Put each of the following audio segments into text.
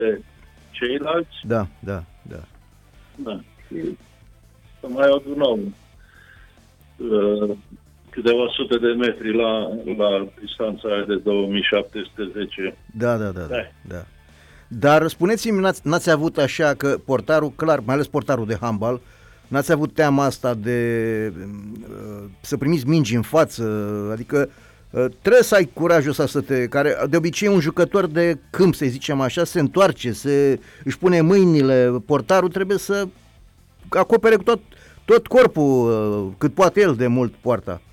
pe ceilalți. Da. Da. Și să mai adunau câteva sute de metri la distanța aia de 2710. Da. Dar spuneți-mi, n-ați avut așa că portarul, clar, mai ales portarul de handbal, n-ați avut teama asta de să primiți mingi în față, adică trebuie să ai curajul ăsta care de obicei un jucător de câmp, să zicem așa, se întoarce, își pune mâinile, portarul trebuie să acopere cu tot corpul, cât poate el de mult poarta.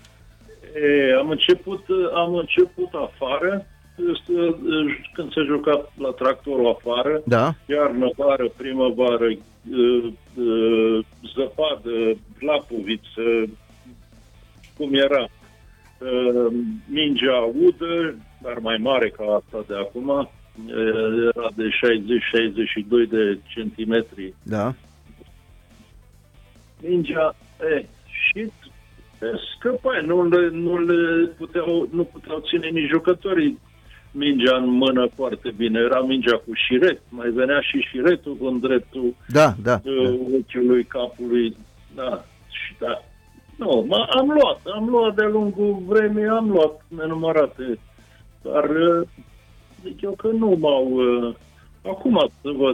Am început afară, când se juca la tractorul afară, da. iarnă, vară, primăvară, zăpadă, Vlapoviță, cum era, mingea udă, dar mai mare ca asta de acum, era de 60-62 de centimetri. Da. Mingea, și scăpai, nu puteau ține nici jucătorii mingea în mână foarte bine. Era mingea cu șiret, mai venea și șiretul în dreptul ochiului, capului. Da, și da. Nu, am luat de-a lungul vremii, am luat nenumărate, dar zic eu că nu acum să văd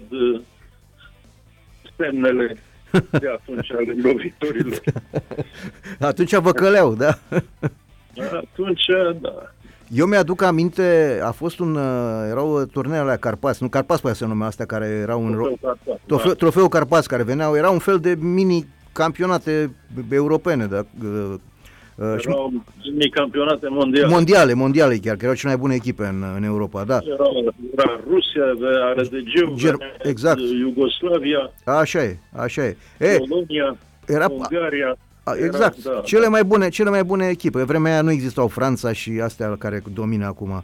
semnele de atunci ale loviturilor. Atunci vă căleau, da? Atunci, da. Eu mi-aduc aminte, a fost erau turneele la Carpați, nu Carpați se numea astea, care erau în Trofeul Carpați, care veneau, era un fel de mini campionate europene, da? Erau mini campionate mondiale. Mondiale chiar, că erau cele mai bune echipe în Europa, da. Era Rusia, Ardegiu, exact. Iugoslavia. Așa e. Polonia, Ungaria. Exact, da. Cele mai bune echipe. Vremea aia nu existau Franța și astea care domină acum.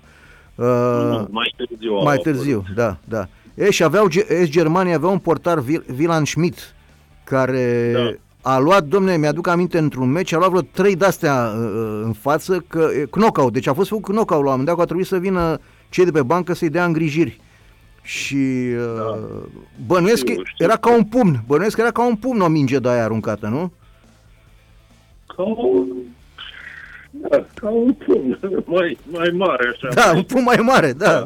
Mai târziu, da. Și Germania avea un portar, Wieland Schmidt, care a luat, domne, mi-aduc aminte, într-un meci, a luat vreo 3 de-astea în față, knockout, deci a fost făcut knockout la un moment dat, că a trebuit să vină cei de pe bancă să-i dea îngrijiri. Și bănuiesc că era ca un pumn o minge de aia aruncată, nu? Ca un pumn mai mare, așa. Da, un pumn mai mare, da.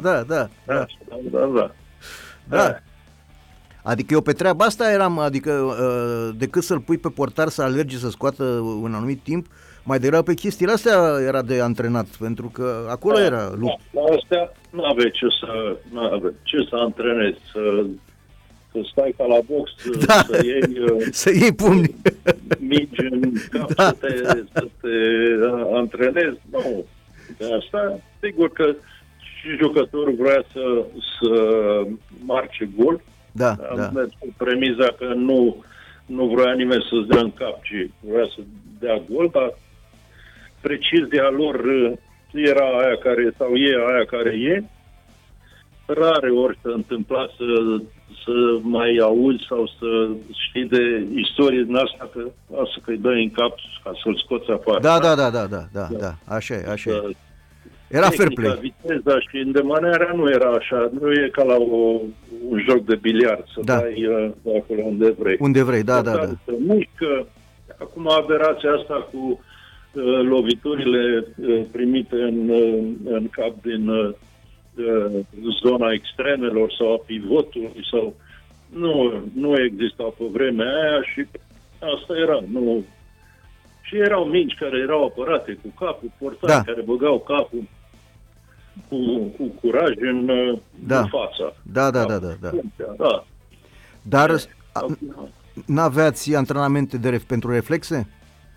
Adică eu pe treaba asta decât să-l pui pe portar să alerge să scoată un anumit timp, mai degrabă pe chestiile astea era de antrenat, pentru că acolo era lucru. La astea nu aveai ce să antrenezi, să stai ca la box, să iei pumni, mingi în cap, să te antrenezi. Nu. De asta, sigur că și jucătorul vrea să marce gol. Am mers cu premiza că nu vrea nimeni să-ți dea în cap, ci vrea să dea gol, dar precizia lor era aia care e. Rare ori se întâmpla să mai auzi sau să știi de istorie din asta că îi dai în cap ca să-l scoți afară. Da, așa e. Era fair play. Viteza și îndemânarea nu era așa, nu e ca la un joc de biliard, să dai de acolo unde vrei. Da. Mică, acum aberația asta cu loviturile primite în cap din zona extremelor sau a pivotului sau nu exista pe vremea aia și asta era. Și erau mingi care erau apărate cu capul, portari care băgau capul cu curaj în fața. Da. Dar n-aveați antrenamente pentru reflexe?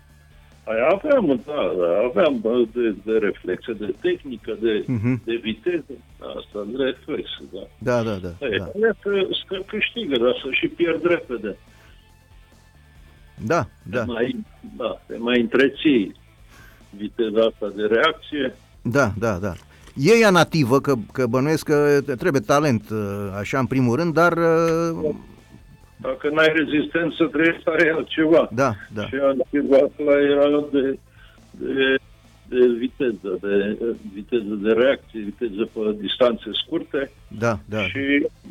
Aveam de reflexe, de tehnică, de viteză, asta, de reflexe, Da. Să câștigă, dar să și pierd repede. Da. Te mai întreții viteza asta de reacție. Da. E ea nativă, că bănuiesc că trebuie talent, așa în primul rând, dar... Dacă n-ai rezistență, trebuie să ai altceva. Da. Și altceva ăla era de viteză de reacție, viteză pe distanțe scurte. Da, da. Și